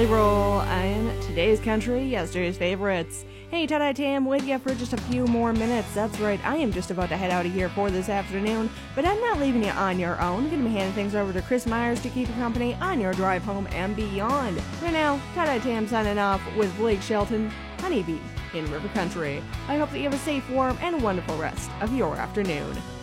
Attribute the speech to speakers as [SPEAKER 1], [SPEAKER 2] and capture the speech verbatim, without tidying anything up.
[SPEAKER 1] Jelly Roll, and today's country, yesterday's favorites. Hey, Tie-Dye Tam with you for just a few more minutes. That's right, I am just about to head out of here for this afternoon, but I'm not leaving you on your own. I'm going to be handing things over to Chris Myers to keep you company on your drive home and beyond. Right now, Tie-Dye Tam signing off with Blake Shelton, Honeybee in River Country. I hope that you have a safe, warm, and wonderful rest of your afternoon.